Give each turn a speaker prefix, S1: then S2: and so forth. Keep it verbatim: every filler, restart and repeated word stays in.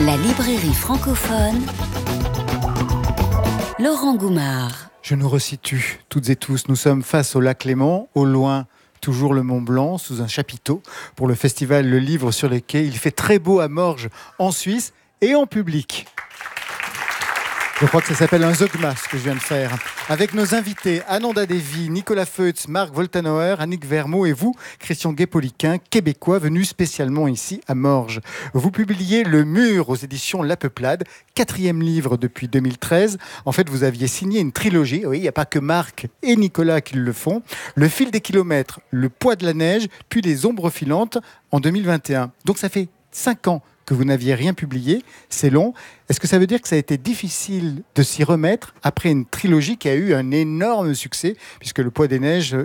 S1: La librairie francophone, Laurent Goumard.
S2: Je nous resitue toutes et tous. Nous sommes face au lac Léman, au loin, toujours le Mont Blanc, sous un chapiteau, pour le festival Le Livre sur les quais. Il fait très beau à Morges, en Suisse et en public. Je crois que ça s'appelle un zeugma, ce que je viens de faire. Avec nos invités, Ananda Devi, Nicolas Feutz, Marc Woltenauer, Annick Vermaux et vous, Christian Guépoliquin, québécois, venu spécialement ici à Morges. Vous publiez Le Mur aux éditions La Peuplade, quatrième livre depuis deux mille treize. En fait, vous aviez signé une trilogie. Oui, il n'y a pas que Marc et Nicolas qui le font. Le fil des kilomètres, Le poids de la neige, puis Les ombres filantes en deux mille vingt et un. Donc ça fait cinq ans que vous n'aviez rien publié, c'est long. Est-ce que ça veut dire que ça a été difficile de s'y remettre après une trilogie qui a eu un énorme succès, puisque Le poids des neiges